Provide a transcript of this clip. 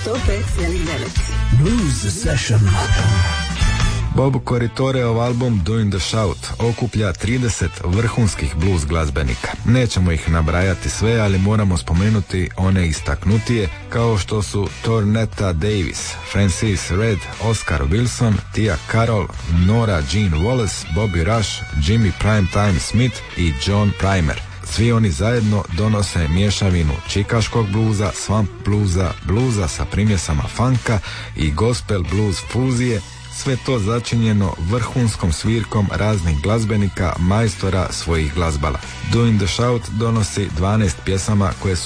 105,9. Blues Session. Bob Corritoreov album Doing the Shout okuplja 30 vrhunskih blues glazbenika. Nećemo ih nabrajati sve, ali moramo spomenuti one istaknutije kao što su Tornetta Davis, Francis Red, Oscar Wilson, Tia Carroll, Nora Jean Wallace, Bobby Rush, Jimmy Primetime Smith i John Primer. Svi oni zajedno donose mješavinu čikaškog bluza, swamp bluza, bluza sa primjesama funka i gospel blues fuzije, sve to začinjeno vrhunskom svirkom raznih glazbenika, majstora svojih glazbala. Doing the Shout donosi 12 pjesama koje su